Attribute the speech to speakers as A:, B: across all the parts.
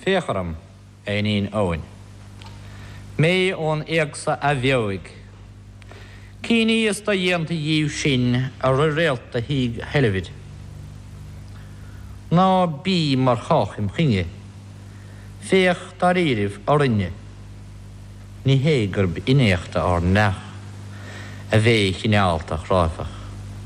A: Fécharam ein óin. Mé ón éagsa a bheoig. Cíní is da dhéanta díomh sin a réalta híg heilevid. Ná bí mar cháchim chinge. Féach dar íirih orinne. Ní hégarb inéachta ar nach a bheith chineáltach ráfach.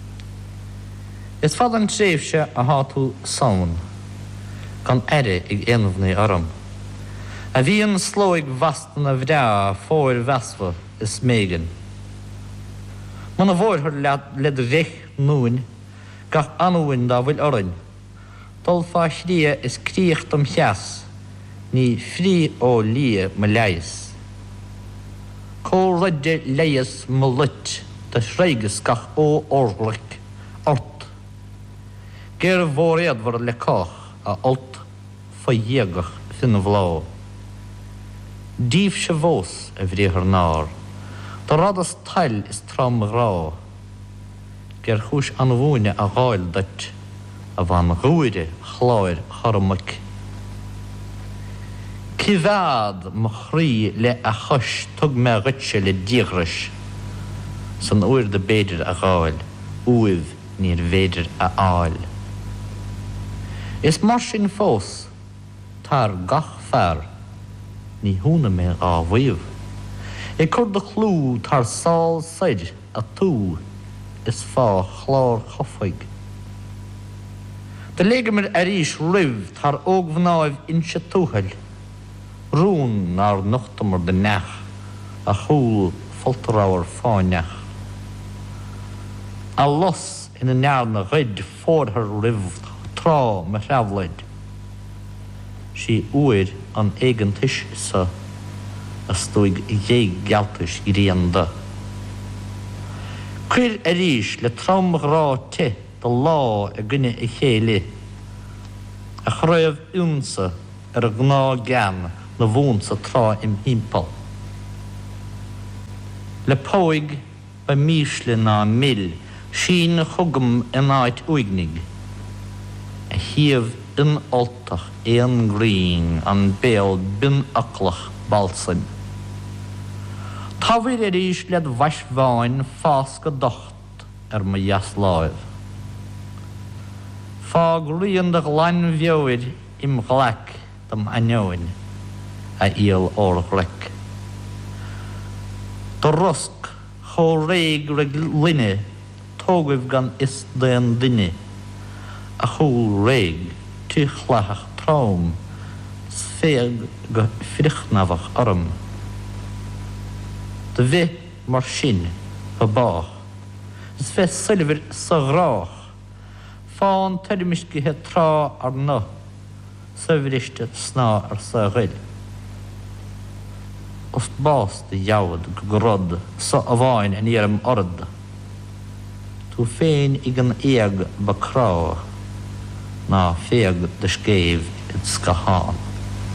A: Is fad an tréfse a hátú saun gan ere ag enmhnaí aram. A bhí an slóig vastan a bhdá fóir vesfa is mégan. Man a bhórthar led rich núin gach anúin dá bhfuil orin. Dol fá sria is críocht am cheas ní frí ó lia me leis. Có ruide leias me lut de shreigus gach ó orglaich ort. Ger bhór éadvar le cach a alt fa dhéagach fin a bhlá. Díomh se bhós a bhríochar nár. Tá radas tail is tram rá. Ger chúis an bhúine a gáil dait a bhain rúide chláir charamach. Civád mo chrí le a chus tug me ritse le díghris san uair de béidir a gáil, uibh níor béidir a áil. Is mar sin fós tar gach fear ní húna me á bhuiamh. I cur de chlú tar sáil said a tú is fá chlár chofaig. De légamir arís ribh tar ógmhnáibh inse túhail. Rún nar nuchtamar de nech a chúl foltaráir fáineach. A los ina nearna ghid fórthar ribh trá me sreabhlaid. Sí uair an éigen tuise a stúig dhéag gealtais I rianda. Cuir arís le tramach rá te de lá a gine I chéile. A chraibh únsa a gná gan na bhúnsa trá im hímpal. Le póig ba mísle ná mil sin chugam in áit uignig. A híamh in altach éan grín an béal bin aclach balsan. Tábhair arís lead vaisbháin fásca docht me jasláibh. Fá gríon de ghlain bheoid im ghlaic dam aineoin a íal órach rec. Do rusk chó réig reg linne tógah gan is den duine a chúl réig tuchlach trám sféag go frichnafach orm. De bheith mar sin ba bách. Is bheith silver sa ghrách. Fáin termiscithe trá ar na sa bhriste sná ar sa ghill. Os bás de jawad go grod sa a bhain in éarm ord. Tú féin ag an éag ba crá ná féag de scéimh id scaháin.